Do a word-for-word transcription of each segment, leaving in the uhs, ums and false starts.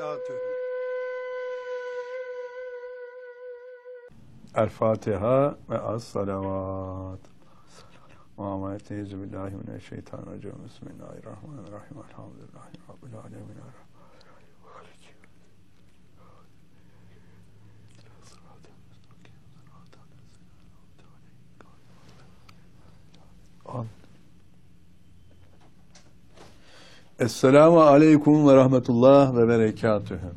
berekatühü. El-Fatiha ve as-salavat. Muhammed teyze billahi mineşşeytanirracim. Bismillahirrahmanirrahim. Elhamdülillahi Rabbil alemin. Esselamu aleyküm ve rahmetullah ve berekatühü.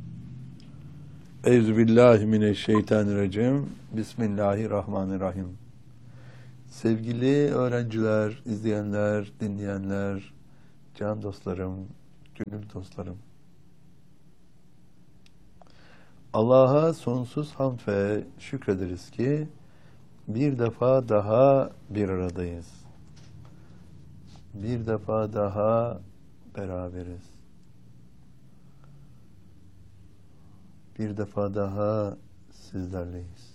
Euzubillahimineşşeytanirracim. Bismillahirrahmanirrahim. Sevgili öğrenciler, izleyenler, dinleyenler, can dostlarım, gönül dostlarım. Allah'a sonsuz hamd ve şükrederiz ki bir defa daha bir aradayız. Bir defa daha beraberiz. Bir defa daha sizlerleyiz.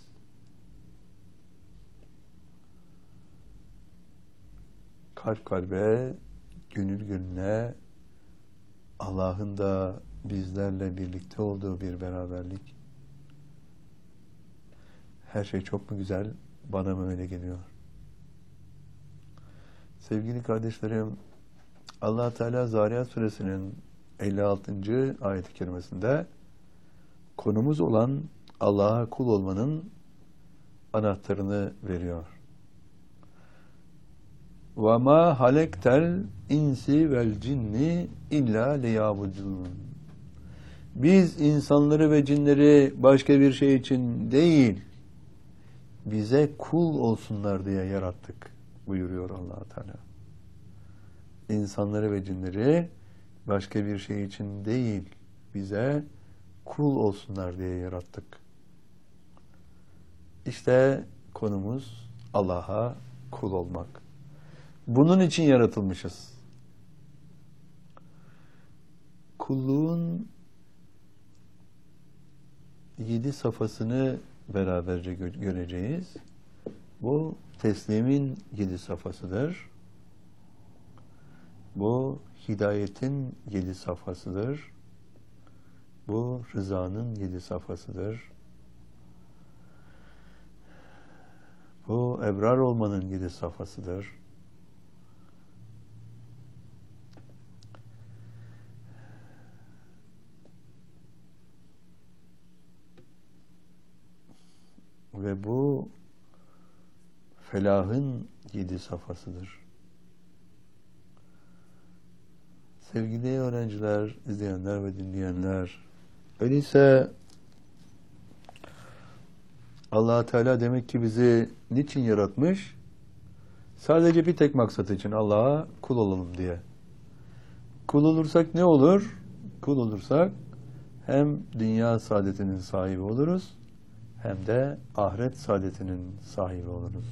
Kalp kalbe, gönül gönüle Allah'ın da bizlerle birlikte olduğu bir beraberlik. Her şey çok mu güzel? Bana mı öyle geliyor? Sevgili kardeşlerim, Allah Teala Zariyat Suresinin elli altıncı ayet-i kerimesinde konumuz olan Allah'a kul olmanın anahtarını veriyor. وَمَا halektel insi vel cinni illa liyabudun. Biz insanları ve cinleri başka bir şey için değil, bize kul olsunlar diye yarattık buyuruyor Allah Teala. İnsanları ve cinleri başka bir şey için değil, bize kul olsunlar diye yarattık. İşte konumuz Allah'a kul olmak. Bunun için yaratılmışız. Kulluğun yedi safhasını beraberce gö- göreceğiz. Bu teslimin yedi safhasıdır. Bu hidayetin yedi safhasıdır. Bu rızanın yedi safhasıdır. Bu ebrar olmanın yedi safhasıdır. Ve bu felahın yedi safhasıdır. Sevgili öğrenciler, izleyenler ve dinleyenler, öyleyse Allah Teala demek ki bizi niçin yaratmış? Sadece bir tek maksat için, Allah'a kul olalım diye. Kul olursak ne olur? Kul olursak hem dünya saadetinin sahibi oluruz, hem de ahiret saadetinin sahibi oluruz.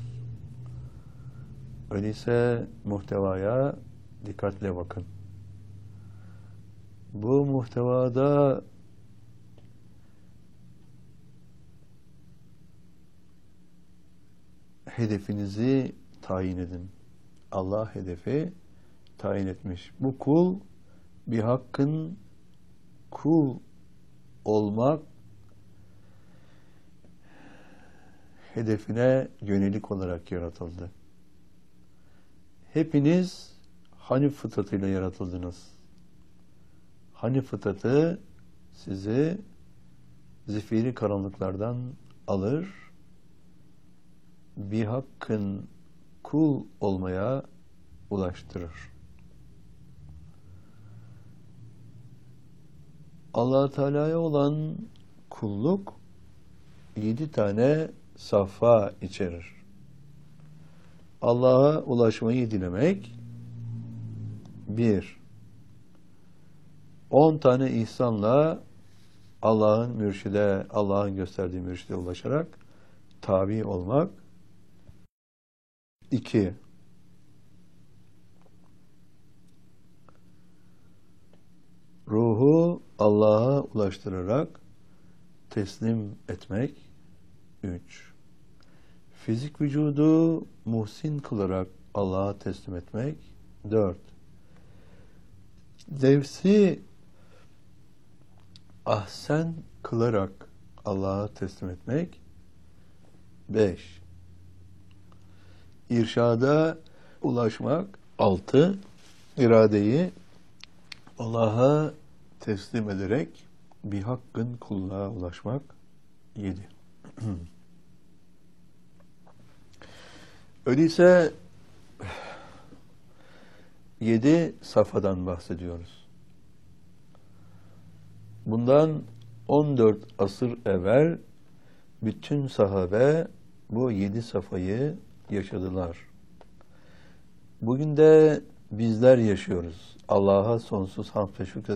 Öyleyse muhtevaya dikkatle bakın. Bu muhtevada hedefinizi tayin edin. Allah hedefi tayin etmiş. Bu kul bir hakkın kul olmak hedefine yönelik olarak yaratıldı. Hepiniz Hanif fıtratıyla yaratıldınız. Hanif fıtratı sizi zifiri karanlıklardan alır, bir hakkın kul olmaya ulaştırır. Allah Teala'ya olan kulluk yedi tane safha içerir. Allah'a ulaşmayı dilemek bir. On tane ihsanla Allah'ın mürşide, Allah'ın gösterdiği mürşide ulaşarak tabi olmak. İki. Ruhu Allah'a ulaştırarak teslim etmek. Üç. Fizik vücudu muhsin kılarak Allah'a teslim etmek. Dört. Nefsi ahsen kılarak Allah'a teslim etmek. Beş, irşada ulaşmak. Altı, iradeyi Allah'a teslim ederek bir hakkın kulluğa ulaşmak. Yedi. Öyleyse yedi safhadan bahsediyoruz. Bundan on dört asır evvel bütün sahabe bu yedi safhayı yaşadılar. Bugün de bizler yaşıyoruz. Allah'a sonsuz hamd ve şükür